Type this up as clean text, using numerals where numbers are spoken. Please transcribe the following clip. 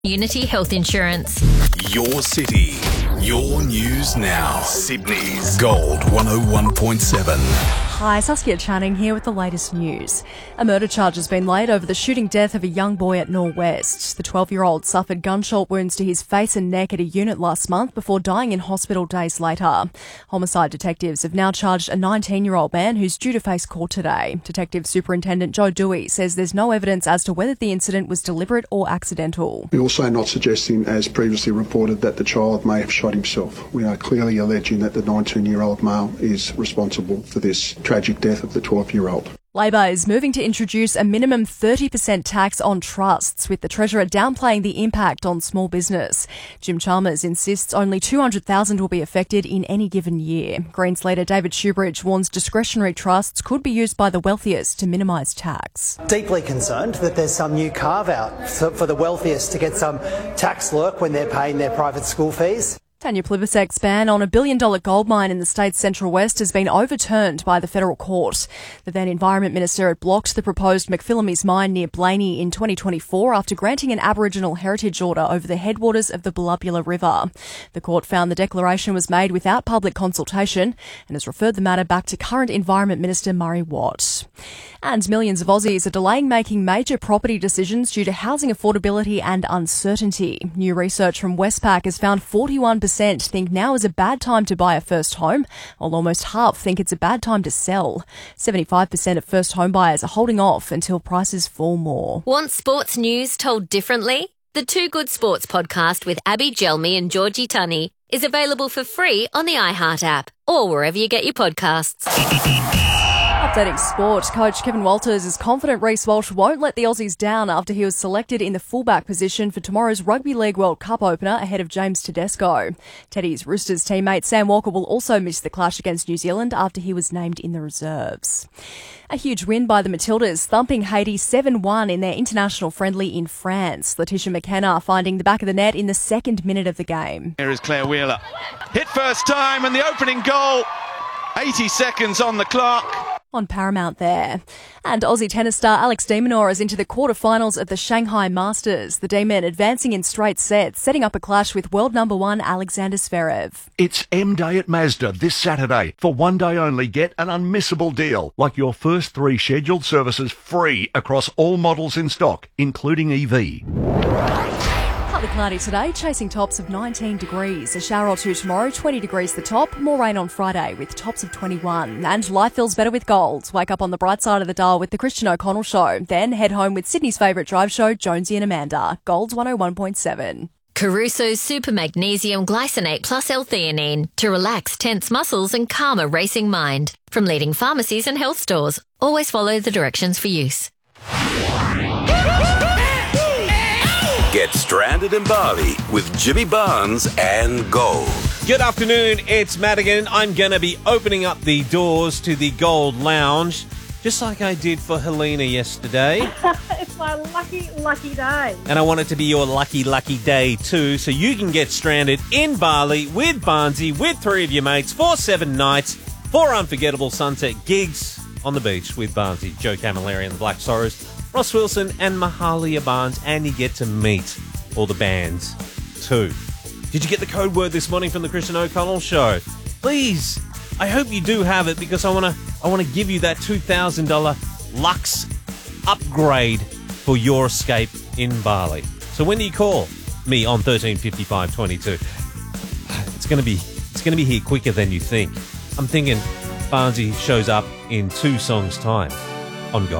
Unity Health Insurance. Your city, your news now. Sydney's Gold 101.7. Hi, Saskia Channing here with the latest news. A murder charge has been laid over the shooting death of a young boy at Norwest. The 12-year-old suffered gunshot wounds to his face and neck at a unit last month before dying in hospital days later. Homicide detectives have now charged a 19-year-old man who's due to face court today. Detective Superintendent Joe Dewey says there's no evidence as to whether the incident was deliberate or accidental. We're also not suggesting, as previously reported, that the child may have shot himself. We are clearly alleging that the 19-year-old male is responsible for this tragic death of the 12-year-old. Labor is moving to introduce a minimum 30% tax on trusts, with the Treasurer downplaying the impact on small business. Jim Chalmers insists only 200,000 will be affected in any given year. Greens leader David Shoebridge warns discretionary trusts could be used by the wealthiest to minimise tax. Deeply concerned that there's some new carve-out for the wealthiest to get some tax lurk when they're paying their private school fees. Tanya Plibersek's ban on a billion-dollar gold mine in the state's Central West has been overturned by the federal court. The then Environment Minister had blocked the proposed McPhillamys mine near Blaney in 2024 after granting an Aboriginal heritage order over the headwaters of the Bulubbula River. The court found the declaration was made without public consultation and has referred the matter back to current Environment Minister Murray Watt. And millions of Aussies are delaying making major property decisions due to housing affordability and uncertainty. New research from Westpac has found 41% think now is a bad time to buy a first home, while almost half think it's a bad time to sell. 75% of first home buyers are holding off until prices fall more. Want sports news told differently? The Two Good Sports podcast with Abby Gelmi and Georgie Tunney is available for free on the iHeart app or wherever you get your podcasts. Updating sport, coach Kevin Walters is confident Reece Walsh won't let the Aussies down after he was selected in the fullback position for tomorrow's Rugby League World Cup opener ahead of James Tedesco. Teddy's Roosters teammate Sam Walker will also miss the clash against New Zealand after he was named in the reserves. A huge win by the Matildas, thumping Haiti 7-1 in their international friendly in France. Letitia McKenna finding the back of the net in the second minute of the game. Here is Claire Wheeler. Hit first time and the opening goal. 80 seconds on the clock. On Paramount there. And Aussie tennis star Alex de Minaur is into the quarterfinals of the Shanghai Masters. The D-man advancing in straight sets, setting up a clash with world number one Alexander Zverev. It's M-Day at Mazda this Saturday. For one day only, get an unmissable deal, like your first 3 scheduled services free across all models in stock, including EV. Partly cloudy today, chasing tops of 19 degrees. A shower or two tomorrow, 20 degrees the top. More rain on Friday with tops of 21. And life feels better with gold. Wake up on the bright side of the dial with the Christian O'Connell Show. Then head home with Sydney's favourite drive show, Jonesy and Amanda. Gold's 101.7. Caruso's Super Magnesium Glycinate Plus L-theanine to relax tense muscles and calm a racing mind. From leading pharmacies and health stores. Always follow the directions for use. Get stranded in Bali with Jimmy Barnes and Gold. Good afternoon, it's Madigan. I'm going to be opening up the doors to the Gold Lounge, just like I did for Helena yesterday. It's my lucky day. And I want it to be your lucky day too, so you can get stranded in Bali with Barnesy, with 3 of your mates, for 7 nights, 4 unforgettable sunset gigs on the beach with Barnesy, Joe Camilleri and the Black Sorrows, Ross Wilson and Mahalia Barnes, and you get to meet all the bands too. Did you get the code word this morning from the Christian O'Connell Show? Please, I hope you do have it, because I want to give you that $2,000 Lux upgrade for your escape in Bali. So when do you call me on 135522? It's going to be here quicker than you think. I'm thinking Barnesy shows up in 2 songs' time on Gold.